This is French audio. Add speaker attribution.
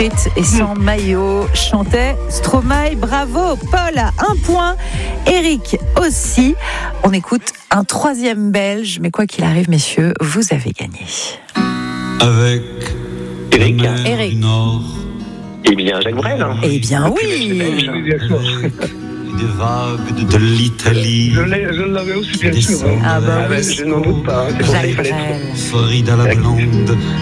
Speaker 1: frites et sans maillot, chantait Stromae. Bravo, Paul a 1 point, Eric aussi. On écoute un 3e Belge, mais quoi qu'il arrive, messieurs, vous avez gagné.
Speaker 2: Avec
Speaker 3: Eric.
Speaker 2: la mer du Nord.
Speaker 3: Eh bien, Jacques Brel.
Speaker 1: Eh bien oui.
Speaker 2: Des vagues de l'Italie.
Speaker 4: Je l'avais aussi, bien sûr.
Speaker 2: Descendent
Speaker 1: Ah bah
Speaker 3: Ah ben, je n'en doute pas. C'est pour ça qu'il fallait
Speaker 1: Jacques Brel.
Speaker 2: Floride à la blonde.